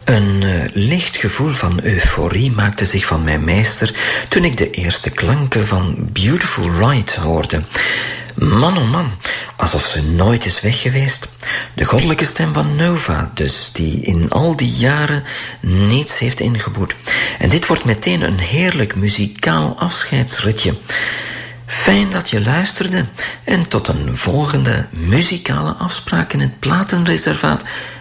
Een licht gevoel van euforie maakte zich van mij meester toen ik de eerste klanken van Beautiful Ride hoorde. Man oh man, alsof ze nooit is weg geweest. De goddelijke stem van Nova dus, die in al die jaren niets heeft ingeboet. En dit wordt meteen een heerlijk muzikaal afscheidsritje. Fijn dat je luisterde en tot een volgende muzikale afspraak in het Platenreservaat